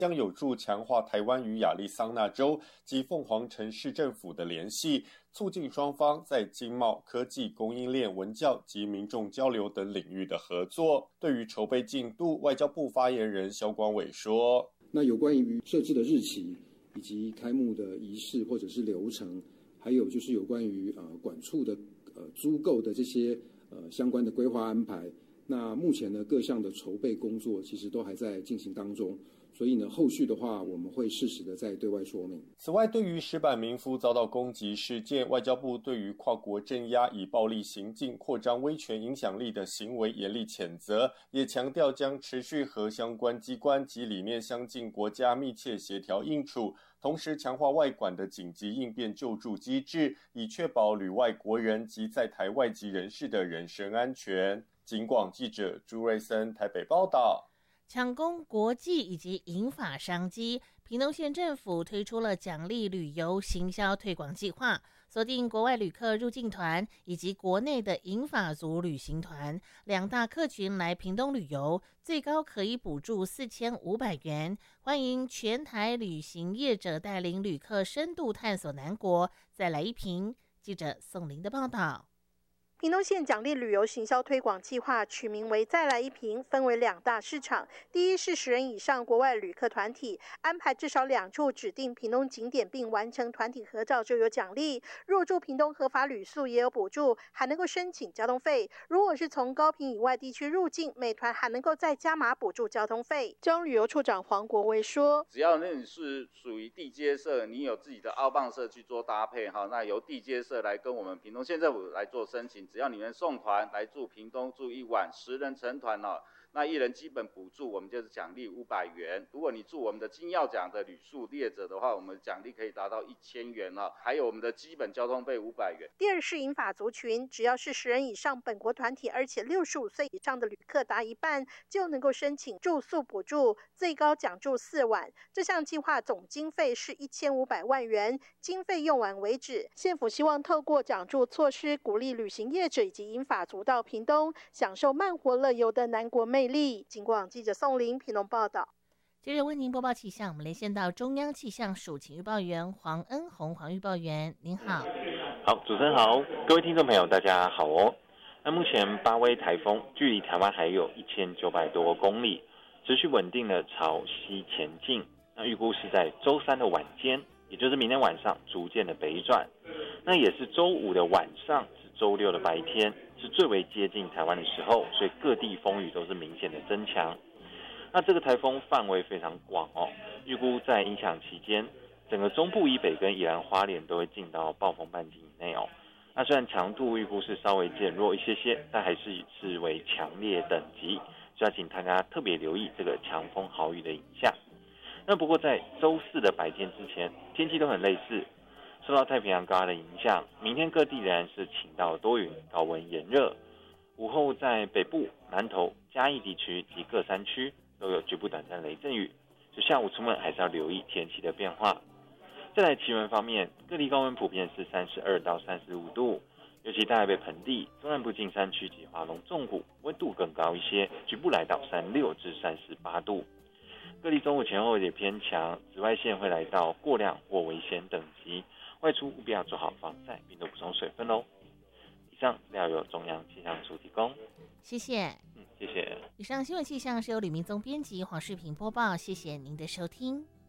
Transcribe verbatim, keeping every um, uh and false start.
将有助强化台湾与亚利桑那州及凤凰城市政府的联系，促进双方在经贸、科技、供应链、文教及民众交流等领域的合作。对于筹备进度，外交部发言人萧光伟说：“ 那有关于设置的日期以及开幕的仪式或者是流程，还有就是有关于呃管处的呃租购的这些呃相关的规划安排。”那目前呢，各项的筹备工作其实都还在进行当中，所以呢，后续的话我们会适时的再对外说明。 此外，对于石板民夫遭到攻击事件，外交部对于跨国镇压以暴力行径扩张威权影响力的行为严厉谴责，也强调将持续和相关机关及理念相近国家密切协调应处，同时强化外管的紧急应变救助机制，以确保旅外国人及在台外籍人士的人身安全。警广记者朱瑞森台北报道。 抢攻国际以及银发商机，屏东县政府推出了奖励旅游行销推广计划，锁定国外旅客入境团以及国内的银发族旅行团两大客群来屏东旅游，最高可以补助四千五百元。欢迎全台旅行业者带领旅客深度探索南国，再来一瓶。记者宋玲的报道。 屏东县奖励旅游行销推广计划取名为再来一瓶，分为两大市场。第一是十人以上国外旅客团体，安排至少两处指定屏东景点并完成团体合照就有奖励，入住屏东合法旅宿也有补助，还能够申请交通费。如果是从高屏以外地区入境，美团还能够再加码补助交通费。交通旅游处长黄国威说， 只要你是属于地接社，你有自己的凹棒社去做搭配，那由地接社来跟我们屏东县政府来做申请，只要你们送团来住屏东住一晚，十人成团哦，那一人基本补助我们就是奖励五百元。如果你住我们的金耀奖的旅宿列者的话，我们奖励可以达到一千元哦，还有我们的基本交通费五百元。 第二是银发族群，只要是十人以上本国团体，而且六十五岁以上的旅客达一半，就能够申请住宿补助，最高奖助四晚。这项计划总经费是一千五百万元，经费用完为止。县府希望透过奖助措施，鼓励旅行业者以及银发族到屏东享受慢活乐游的南国魅力。警广记者宋玲屏东报道。 接着为您播报气象，我们连线到中央气象署请预报员黄恩宏，黄预报员您好。 好，主持人好，各位听众朋友大家好哦。那目前八威台风距离台湾还有一千九百多公里，持续稳定的朝西前进。那预估是在周三的晚间，也就是明天晚上逐渐的北转。那也是周五的晚上至周六的白天是最为接近台湾的时候，所以各地风雨都是明显的增强。那这个台风范围非常广哦，预估在影响期间，整个中部以北跟宜兰花莲都会进到暴风半径以内哦。那虽然强度预估是稍微减弱一些些，但还是视为强烈等级，所以要请大家特别留意这个强风豪雨的影响。那不过在周四的白天之前，天气都很类似，受到太平洋高压的影响，明天各地仍然是晴到多云，高温炎热。午后在北部、南投、嘉义地区及各山区都有局部短暂雷阵雨，所以下午出门还是要留意天气的变化。再来气温方面，各地高温普遍是三十二到三十五度，尤其大台北盆地、中南部近山区及华龙纵谷温度更高一些，局部来到三十六至三十八度。各地中午前后也偏强，紫外线会来到过量或危险等级，外出务必要做好防晒，并多补充水分哦。以上料由中央气象署提供， 谢谢。 嗯，谢谢。 以上新闻气象是由吕明宗编辑，黄世平播报，谢谢您的收听。